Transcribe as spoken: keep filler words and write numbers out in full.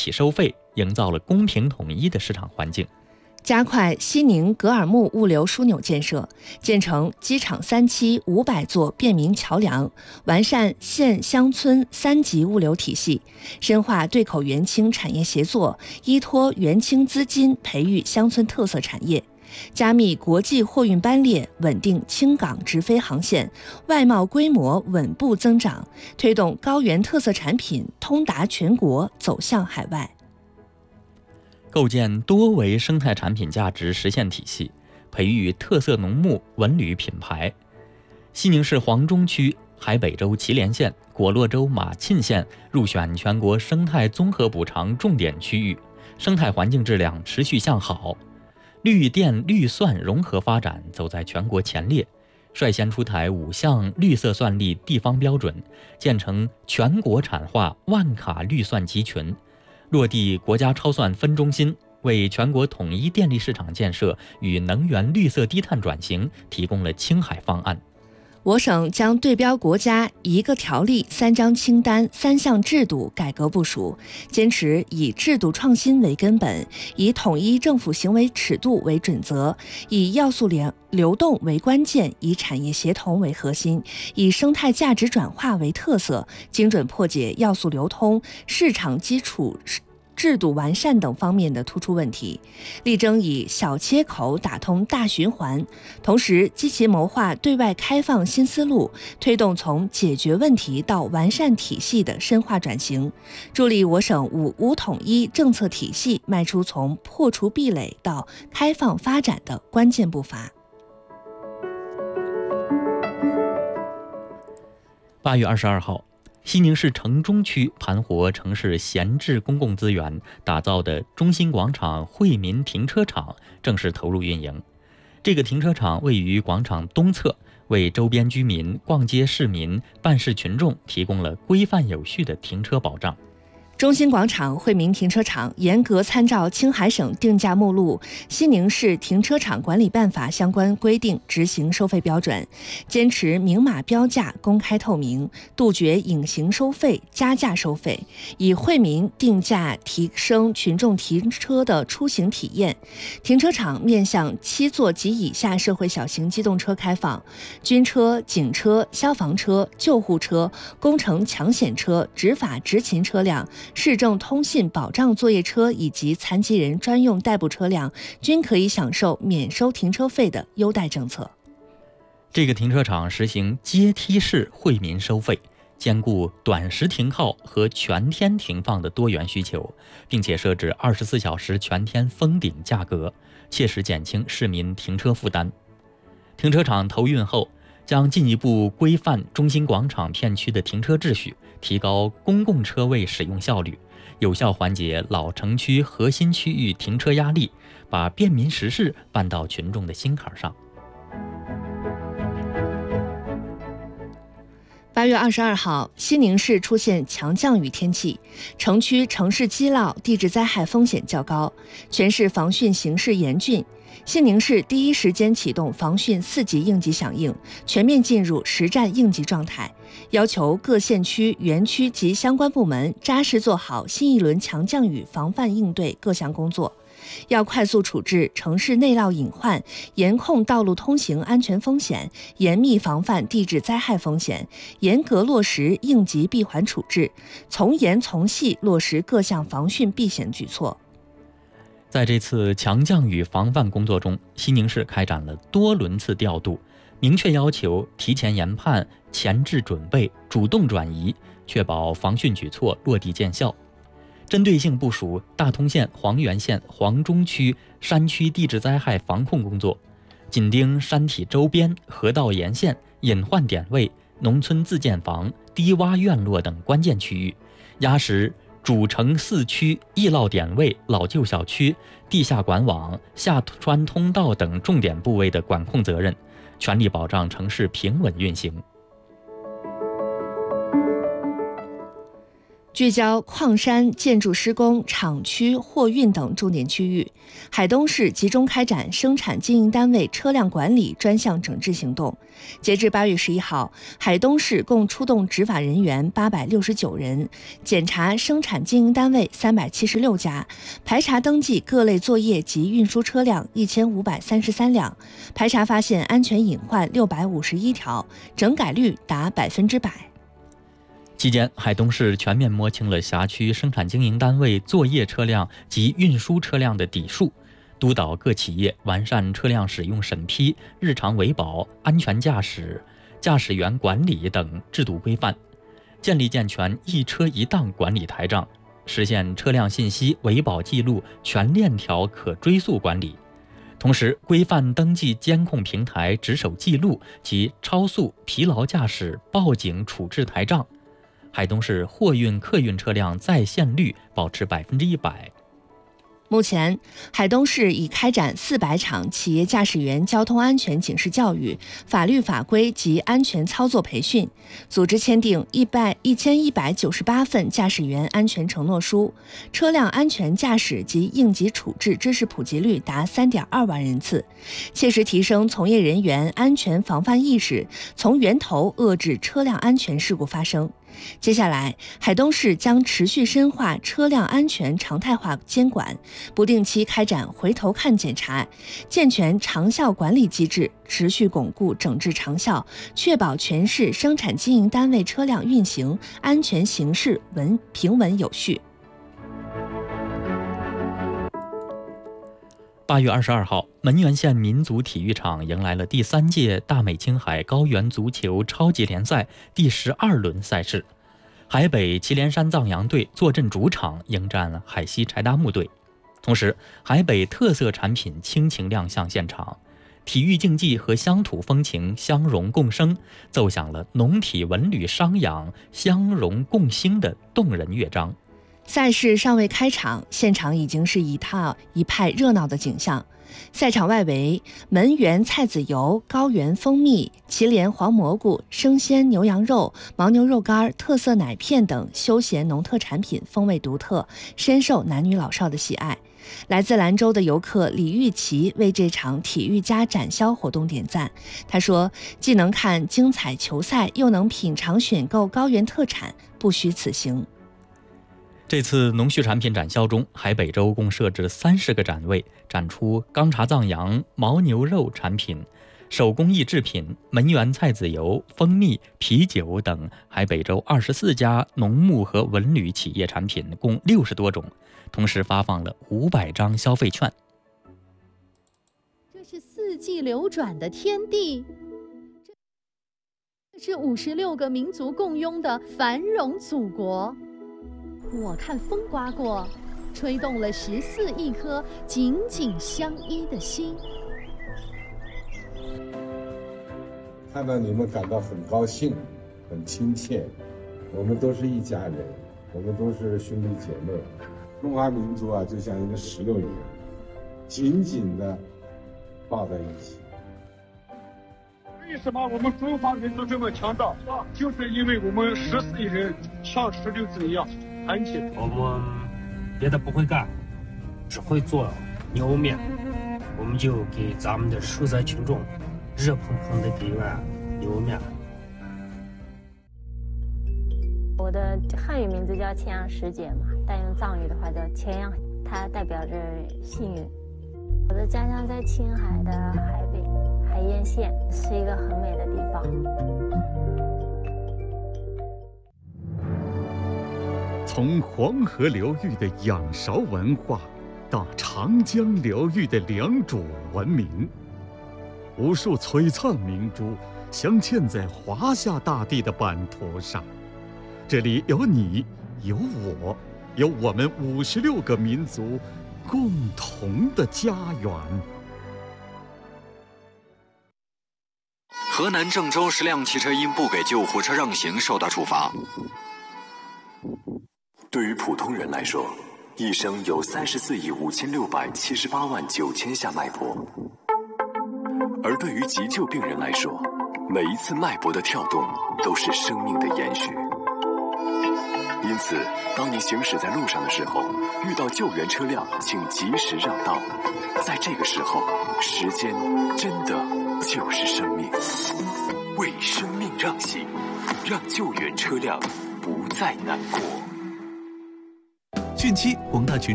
起收费，营造了公平统一的市场环境。 加快西宁格尔木物流枢纽建设，建成机场三期五百座便民桥梁，完善县乡村三级物流体系，深化对口援青产业协作，依托援青资金培育乡村特色产业，加密国际货运班列，稳定青港直飞航线，外贸规模稳步增长，推动高原特色产品通达全国，走向海外。 构建多维生态产品价值实现体系，培育特色农牧文旅品牌。西宁市黄中区海北州祁连县、果洛州马沁县入选全国生态综合补偿重点区域，生态环境质量持续向好。绿电绿蒜融合发展走在全国前列，率先出台五项绿色蒜粒地方标准，建成全国产化万卡绿蒜集群，落地国家超蒜分中心，为全国统一电力市场建设与能源绿色低碳转型提供了青海方案。 我省将对标国家一个条例三张清单三项制度改革部署，坚持以制度创新为根本，以统一政府行为尺度为准则，以要素流流动为关键，以产业协同为核心，以生态价值转化为特色，精准破解要素流通、市场基础制度完善等方面的突出问题，力争以小切口打通大循环，同时积极谋划对外开放新思路，推动从解决问题到完善体系的深化转型，助力我省五无统一政策体系迈出从破除壁垒到开放发展的关键步伐。 八月二十二号，西宁市城中区盘活城市闲置公共资源打造的中心广场惠民停车场正式投入运营。这个停车场位于广场东侧，为周边居民、逛街市民、办事群众提供了规范有序的停车保障。 中心广场惠民停车场严格参照青海省定价目录、西宁市停车场管理办法相关规定执行收费标准，坚持明码标价、公开透明，杜绝隐形收费、加价收费，以惠民定价提升群众停车的出行体验。停车场面向七座及以下社会小型机动车开放，军车、警车、消防车、救护车、工程抢险车、执法执勤车辆、市政通信保障作业车以及残疾人专用代步车辆均可以享受免收停车费的优待政策。 这个停车场实行阶梯式惠民收费，兼顾短时停靠和全天停放的多元需求，并且设置二十四小时全天封顶价格，切实减轻市民停车负担。停车场投运后，将进一步规范中心广场片区的停车秩序，提高公共车位使用效率，有效缓解老城区核心区域停车压力，把便民实事办到群众的心坎上。 八月二十二号，西宁市出现强降雨天气，城区城市积涝、地质灾害风险较高，全市防汛形势严峻。西宁市第一时间启动防汛四级应急响应，全面进入实战应急状态，要求各县区、园区及相关部门扎实做好新一轮强降雨防范应对各项工作。要快速处置城市内涝隐患，严控道路通行安全风险，严密防范地质灾害风险，严格落实应急闭环处置，从严从细落实各项防汛避险举措。 在这次强降雨防范工作中，西宁市开展了多轮次调度，明确要求提前研判、前置准备、主动转移，确保防汛举措落地见效。针对性部署大通县、黄原县、黄中区山区地质灾害防控工作，紧盯山体周边、河道沿线、隐患点位、农村自建房、低洼院落等关键区域，压实主城四区易涝点位、老旧小区、地下管网、下穿通道等重点部位的管控责任，全力保障城市平稳运行。 聚焦矿山、建筑施工、厂区、货运等重点区域。海东市集中开展生产经营单位车辆管理专项整治行动。截至八月十一号，海东市共出动执法人员八百六十九人，检查生产经营单位三百七十六家，排查登记各类作业及运输车辆一千五百三十三辆，排查发现安全隐患六百五十一条，整改率达百分之百。 期间，海东市全面摸清了辖区生产经营单位作业车辆及运输车辆的底数，督导各企业完善车辆使用审批、日常维保、安全驾驶、驾驶员管理等制度规范，建立健全一车一档管理台账，实现车辆信息、维保记录全链条可追溯管理。同时，规范登记监控平台值守记录及超速、疲劳驾驶报警处置台账。海东市货运客运车辆在线率保持百分之一百。 目前，海东市已开展四百场企业驾驶员交通安全警示教育、法律法规及安全操作培训，组织签订一百一千一百九十八份驾驶员安全承诺书，车辆安全驾驶及应急处置知识普及率达三点二万人次，切实提升从业人员安全防范意识，从源头遏制车辆安全事故发生。接下来，海东市将持续深化车辆安全常态化监管，不定期开展回头看检查，健全长效管理机制，持续巩固整治长效，确保全市生产经营单位车辆运行安全形势稳平稳有序。 八月二十二号，沔源县民族体育场迎来了第三届大美青海高原足球超级联赛第十二轮赛事。海北祁连山藏羊队坐镇主场迎战海西柴达木队，同时海北特色产品倾情亮相现场，体育竞技和乡土风情相融共生，奏响了农体文旅商养相融共兴的动人乐章。 赛事尚未开场，现场已经是一套一派热闹的景象。赛场外围，沔源菜籽油、高原蜂蜜、祁连黄蘑菇、生鲜牛羊肉、牦牛肉干、特色奶片等休闲农特产品风味独特，深受男女老少的喜爱。来自兰州的游客李玉琪为这场体育加展销活动点赞。他说：“既能看精彩球赛，又能品尝选购高原特产，不虚此行。” 这次农畜产品展销中，海北州共设置三十个展位，展出钢茶藏羊、牦牛肉产品、手工艺制品、沔源菜籽油、蜂蜜、啤酒等海北州二十四家农牧和文旅企业产品共六十多种，同时发放了五百张消费券。 这是四季流转的天地，这是五十六个民族共拥的繁荣祖国。我看风刮过，吹动了十四亿颗紧紧相依的心。 看到你们感到很高兴，很亲切。我们都是一家人，我们都是兄弟姐妹。中华民族啊，就像一个石榴一样，紧紧地抱在一起。 为什么我们中华民族这么强大？就是因为我们十四亿人像石榴子一样团结。 我们别的不会干，只会做牛肉面，我们就给咱们的受灾群众热腾腾的给一碗牛肉面。 我的汉语名字叫千阳师姐嘛，但用藏语的话叫千阳，它代表着幸运。我的家乡在青海的海北海晏县，是一个很美的地方。 从黄河流域的仰韶文化到长江流域的良渚文明，无数璀璨明珠镶嵌在华夏大地的版图上。这里有你，有我，有我们五十六个民族共同的家园。 河南郑州十辆汽车因不给救护车让行受到处罚。对于普通人来说，一生有三十四亿五千六百七十八万九千下脉搏；而对于急救病人来说，每一次脉搏的跳动都是生命的延续。因此， 当你行驶在路上的时候，遇到救援车辆，请及时让道。在这个时候，时间真的就是生命。为生命让行，让救援车辆不再难过。 汛期，广大群